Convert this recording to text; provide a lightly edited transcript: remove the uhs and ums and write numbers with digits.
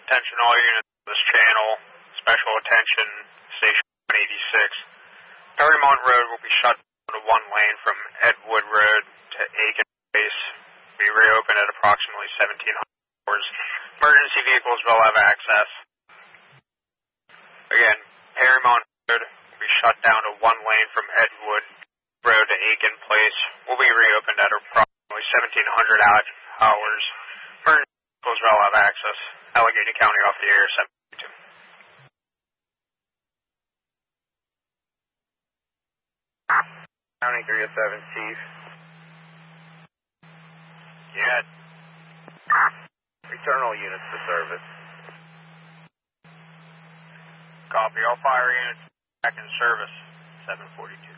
Attention all units on this channel. Special attention, Station 186. Perrymont Road will be shut down to one lane from Edwood Road to Aiken Place. Be reopened at approximately 1700 hours. Emergency vehicles will have access. Again, Perrymont Road will be shut down to one lane from Edwood Road to Aiken Place. Will be reopened at approximately 1700 hours. Emergency vehicles will have access. Allegheny County off the air, 722. County 307, Chief. Yeah. Return all units to service. Copy. All fire units back in service, 742.